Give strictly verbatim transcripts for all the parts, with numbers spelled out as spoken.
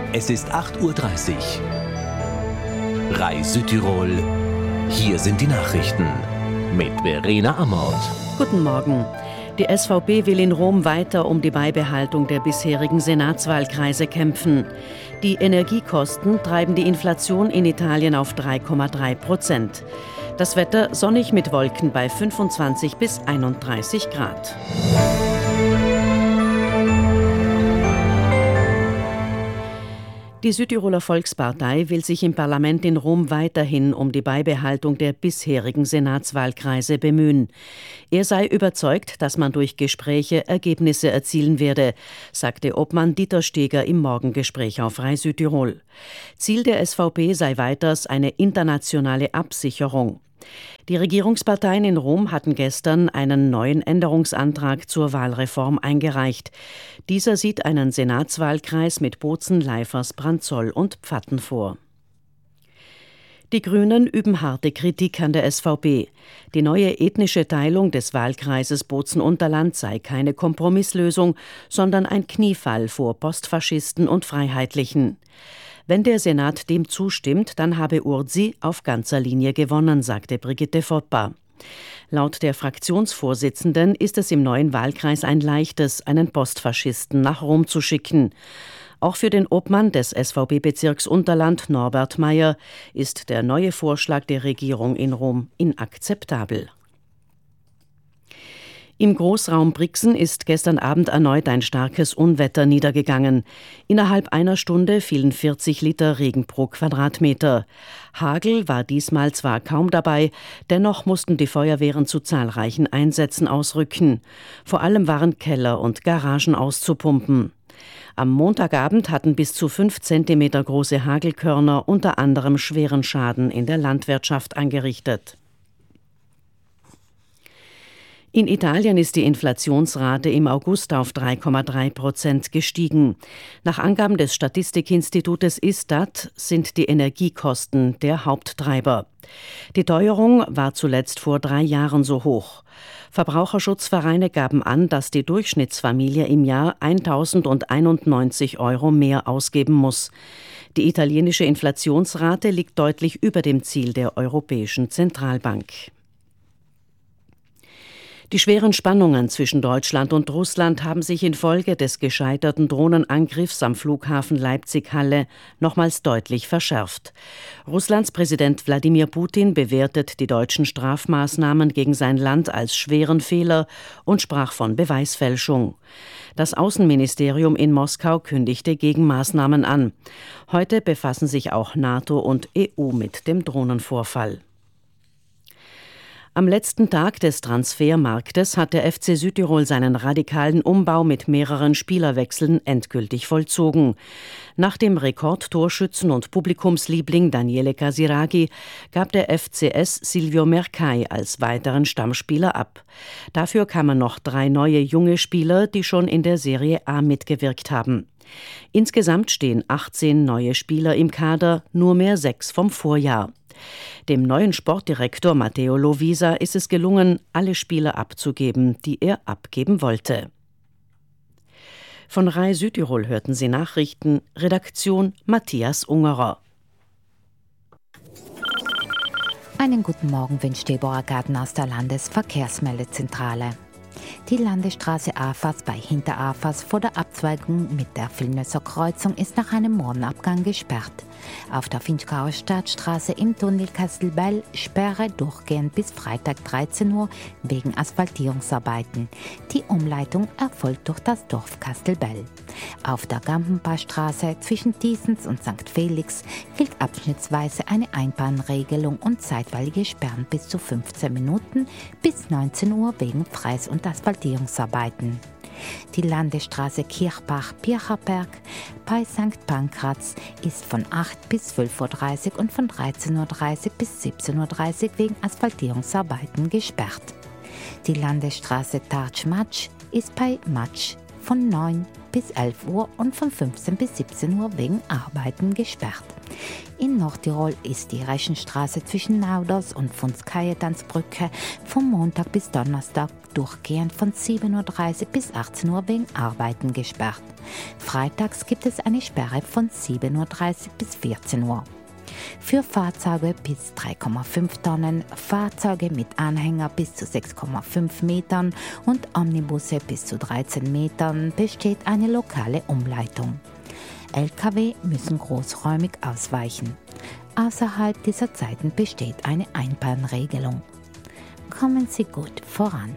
Es ist acht Uhr dreißig. R A I Südtirol. Hier sind die Nachrichten mit Verena Amort. Guten Morgen. Die S V P will in Rom weiter um die Beibehaltung der bisherigen Senatswahlkreise kämpfen. Die Energiekosten treiben die Inflation in Italien auf drei Komma drei Prozent. Das Wetter sonnig mit Wolken bei fünfundzwanzig bis einunddreißig Grad. Die Südtiroler Volkspartei will sich im Parlament in Rom weiterhin um die Beibehaltung der bisherigen Senatswahlkreise bemühen. Er sei überzeugt, dass man durch Gespräche Ergebnisse erzielen werde, sagte Obmann Dieter Steger im Morgengespräch auf R A I Südtirol. Ziel der S V P sei weiters eine internationale Absicherung. Die Regierungsparteien in Rom hatten gestern einen neuen Änderungsantrag zur Wahlreform eingereicht. Dieser sieht einen Senatswahlkreis mit Bozen, Leifers, Branzoll und Pfatten vor. Die Grünen üben harte Kritik an der S V P. Die neue ethnische Teilung des Wahlkreises Bozen-Unterland sei keine Kompromisslösung, sondern ein Kniefall vor Postfaschisten und Freiheitlichen. Wenn der Senat dem zustimmt, dann habe Urzi auf ganzer Linie gewonnen, sagte Brigitte Foppa. Laut der Fraktionsvorsitzenden ist es im neuen Wahlkreis ein leichtes, einen Postfaschisten nach Rom zu schicken. Auch für den Obmann des S V P-Bezirks Unterland, Norbert Meyer, ist der neue Vorschlag der Regierung in Rom inakzeptabel. Im Großraum Brixen ist gestern Abend erneut ein starkes Unwetter niedergegangen. Innerhalb einer Stunde fielen vierzig Liter Regen pro Quadratmeter. Hagel war diesmal zwar kaum dabei, dennoch mussten die Feuerwehren zu zahlreichen Einsätzen ausrücken. Vor allem waren Keller und Garagen auszupumpen. Am Montagabend hatten bis zu fünf Zentimeter große Hagelkörner unter anderem schweren Schaden in der Landwirtschaft angerichtet. In Italien ist die Inflationsrate im August auf drei Komma drei Prozent gestiegen. Nach Angaben des Statistikinstitutes Istat sind die Energiekosten der Haupttreiber. Die Teuerung war zuletzt vor drei Jahren so hoch. Verbraucherschutzvereine gaben an, dass die Durchschnittsfamilie im Jahr eintausendeinundneunzig Euro mehr ausgeben muss. Die italienische Inflationsrate liegt deutlich über dem Ziel der Europäischen Zentralbank. Die schweren Spannungen zwischen Deutschland und Russland haben sich infolge des gescheiterten Drohnenangriffs am Flughafen Leipzig-Halle nochmals deutlich verschärft. Russlands Präsident Wladimir Putin bewertet die deutschen Strafmaßnahmen gegen sein Land als schweren Fehler und sprach von Beweisfälschung. Das Außenministerium in Moskau kündigte Gegenmaßnahmen an. Heute befassen sich auch NATO und E U mit dem Drohnenvorfall. Am letzten Tag des Transfermarktes hat der F C Südtirol seinen radikalen Umbau mit mehreren Spielerwechseln endgültig vollzogen. Nach dem Rekordtorschützen und Publikumsliebling Daniele Casiraghi gab der F C S Silvio Mercai als weiteren Stammspieler ab. Dafür kamen noch drei neue junge Spieler, die schon in der Serie A mitgewirkt haben. Insgesamt stehen achtzehn neue Spieler im Kader, nur mehr sechs vom Vorjahr. Dem neuen Sportdirektor Matteo Lovisa ist es gelungen, alle Spieler abzugeben, die er abgeben wollte. Von R A I Südtirol hörten Sie Nachrichten, Redaktion Matthias Ungerer. Einen guten Morgen wünscht Deborah Garten aus der Landesverkehrsmeldezentrale. Die Landesstraße Afas bei Hinterafas vor der Abzweigung mit der Vilnöser Kreuzung ist nach einem Morgenabgang gesperrt. Auf der Finchgauer Stadtstraße im Tunnel Kastelbell Sperre durchgehend bis Freitag dreizehn Uhr wegen Asphaltierungsarbeiten. Die Umleitung erfolgt durch das Dorf Kastelbell. Auf der Gampenpaarstraße zwischen Diesens und Sankt Felix gilt abschnittsweise eine Einbahnregelung und zeitweilige Sperren bis zu fünfzehn Minuten bis neunzehn Uhr wegen Freis- und Asphaltierungsarbeiten. Die Landesstraße Kirchbach-Pircherberg bei Sankt Pankraz ist von acht bis zwölf Uhr dreißig und von dreizehn Uhr dreißig bis siebzehn Uhr dreißig wegen Asphaltierungsarbeiten gesperrt. Die Landesstraße Tartsch-Matsch ist bei Matsch von neun bis elf Uhr und von fünfzehn bis siebzehn Uhr wegen Arbeiten gesperrt. In Nordtirol ist die Reschenstraße zwischen Nauders und Funskajetans-Brücke vom Montag bis Donnerstag durchgehend von sieben Uhr dreißig bis achtzehn Uhr wegen Arbeiten gesperrt. Freitags gibt es eine Sperre von sieben Uhr dreißig bis vierzehn Uhr. Für Fahrzeuge bis drei Komma fünf Tonnen, Fahrzeuge mit Anhänger bis zu sechs Komma fünf Metern und Omnibusse bis zu dreizehn Metern besteht eine lokale Umleitung. L K W müssen großräumig ausweichen. Außerhalb dieser Zeiten besteht eine Einbahnregelung. Kommen Sie gut voran.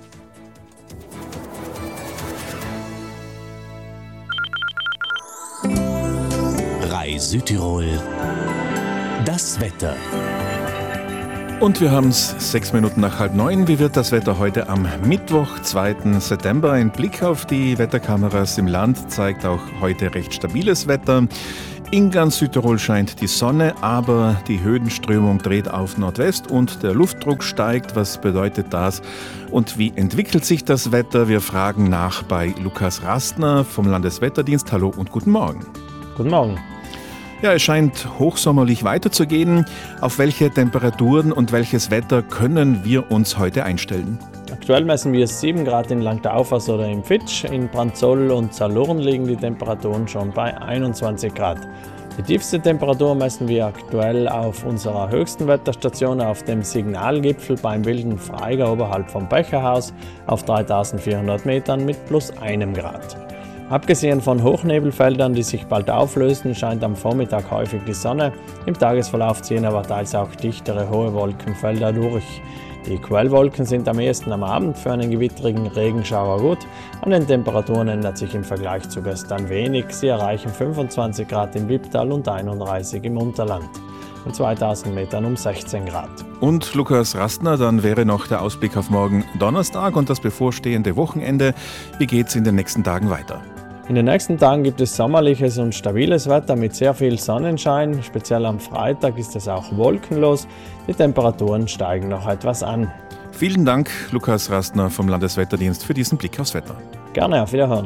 Rai Südtirol. Das Wetter. Und wir haben es sechs Minuten nach halb neun. Wie wird das Wetter heute am Mittwoch, zweiten September? Ein Blick auf die Wetterkameras im Land zeigt auch heute recht stabiles Wetter. In ganz Südtirol scheint die Sonne, aber die Höhenströmung dreht auf Nordwest und der Luftdruck steigt. Was bedeutet das und wie entwickelt sich das Wetter? Wir fragen nach bei Lukas Rastner vom Landeswetterdienst. Hallo und guten Morgen. Guten Morgen. Ja, es scheint hochsommerlich weiterzugehen. Auf welche Temperaturen und welches Wetter können wir uns heute einstellen? Aktuell messen wir sieben Grad in Langtaufers oder im Fitsch. In Branzoll und Zalurn liegen die Temperaturen schon bei einundzwanzig Grad. Die tiefste Temperatur messen wir aktuell auf unserer höchsten Wetterstation auf dem Signalgipfel beim Wilden Freiger oberhalb vom Becherhaus auf dreitausendvierhundert Metern mit plus einem Grad. Abgesehen von Hochnebelfeldern, die sich bald auflösen, scheint am Vormittag häufig die Sonne. Im Tagesverlauf ziehen aber teils auch dichtere hohe Wolkenfelder durch. Die Quellwolken sind am ehesten am Abend für einen gewitterigen Regenschauer gut. An den Temperaturen ändert sich im Vergleich zu gestern wenig. Sie erreichen fünfundzwanzig Grad im Wipptal und einunddreißig im Unterland. In zweitausend Metern um sechzehn Grad. Und Lukas Rastner, dann wäre noch der Ausblick auf morgen Donnerstag und das bevorstehende Wochenende. Wie geht's in den nächsten Tagen weiter? In den nächsten Tagen gibt es sommerliches und stabiles Wetter mit sehr viel Sonnenschein. Speziell am Freitag ist es auch wolkenlos. Die Temperaturen steigen noch etwas an. Vielen Dank, Lukas Rastner vom Landeswetterdienst, für diesen Blick aufs Wetter. Gerne, auf Wiederhören.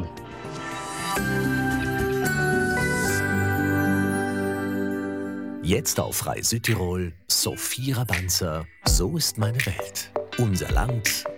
Jetzt auf Rai Südtirol, Sophie Rabanzer, So ist meine Welt. Unser Land,